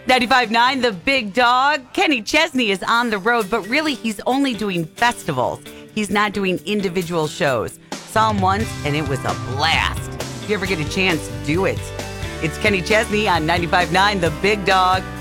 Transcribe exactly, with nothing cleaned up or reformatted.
ninety-five point nine, The Big Dog. Kenny Chesney is on the road, but really he's only doing festivals. He's not doing individual shows. Saw him once, and it was a blast. If you ever get a chance, do it. It's Kenny Chesney on ninety-five point nine, The Big Dog.